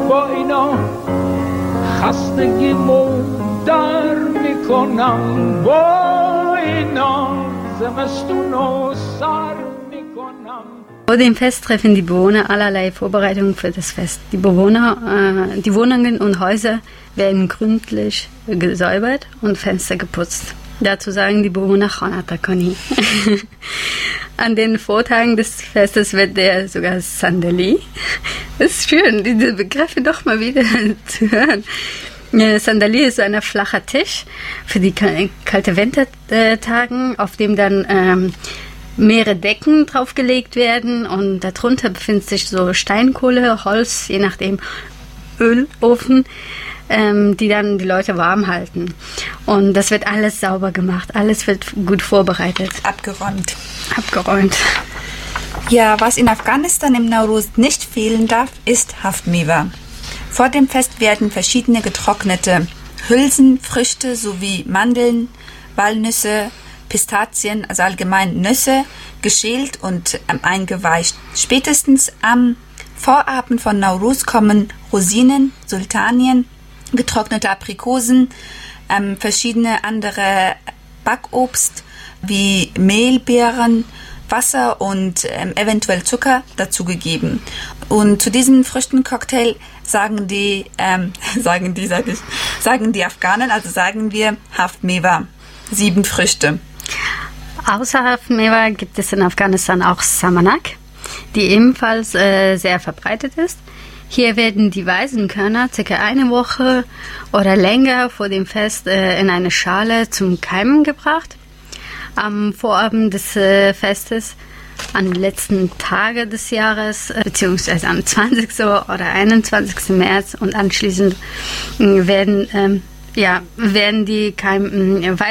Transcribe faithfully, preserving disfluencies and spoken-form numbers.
با اینا خستگی در میکنم با اینا زمستون و سر میکنم. Vor dem Fest treffen die Bewohner allerlei Vorbereitungen für das Fest. Die Bewohner, äh, die Wohnungen und Häuser werden gründlich gesäubert und Fenster geputzt. Dazu sagen die Bewohner Khanatakani. An den Vortagen des Festes wird der sogar Sandali. Es ist schön, diese Begriffe doch mal wieder zu hören. Sandali ist so ein flacher Tisch für die kalte Wintertagen, auf dem dann ähm, mehrere Decken draufgelegt werden und darunter befindet sich so Steinkohle, Holz, je nachdem Ölofen, ähm, die dann die Leute warm halten. Und das wird alles sauber gemacht, alles wird gut vorbereitet. Abgeräumt. Abgeräumt. Ja, was in Afghanistan im Nowruz nicht fehlen darf, ist Haft-Mewa. Vor dem Fest werden verschiedene getrocknete Hülsenfrüchte sowie Mandeln, Walnüsse, Pistazien, also allgemein Nüsse, geschält und ähm, eingeweicht. Spätestens am Vorabend von Nowruz kommen Rosinen, Sultanien, getrocknete Aprikosen, ähm, verschiedene andere Backobst wie Mehlbeeren, Wasser und ähm, eventuell Zucker dazugegeben. Und zu diesem Früchtencocktail sagen die, ähm, sagen die, sag ich, sagen die Afghanen, also sagen wir Haft-Mewa, sieben Früchte. Außer Haft-Mewa gibt es in Afghanistan auch Samanak, die ebenfalls äh, sehr verbreitet ist. Hier werden die Weißenkörner circa eine Woche oder länger vor dem Fest äh, in eine Schale zum Keimen gebracht. Am Vorabend des äh, Festes, an den letzten Tagen des Jahres, äh, beziehungsweise am zwanzigsten oder einundzwanzigsten März und anschließend äh, werden, ähm, ja, werden die Keim, äh,